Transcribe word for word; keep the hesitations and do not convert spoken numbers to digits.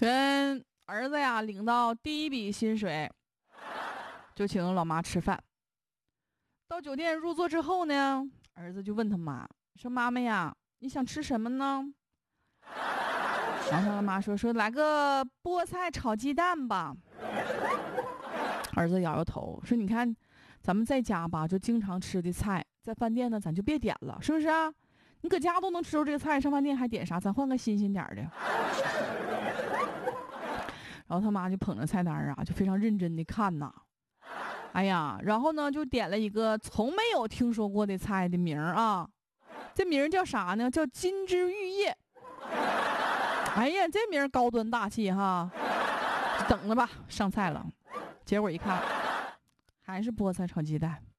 跟儿子呀领到第一笔薪水，就请老妈吃饭。到酒店入座之后呢，儿子就问他妈说：“妈妈呀，你想吃什么呢？”然后他妈说：“说来个菠菜炒鸡蛋吧。”儿子摇摇头说：“你看，咱们在家吧就经常吃的菜，在饭店呢咱就别点了，是不是啊？你搁家都能吃到这个菜，上饭店还点啥？咱换个新鲜点的。”然后他妈就捧着菜单啊，就非常认真的看呐。哎呀，然后呢就点了一个从没有听说过的菜的名儿啊，这名儿叫啥呢？叫金枝玉叶。哎呀，这名儿高端大气哈，等着吧，上菜了。结果一看，还是菠菜炒鸡蛋。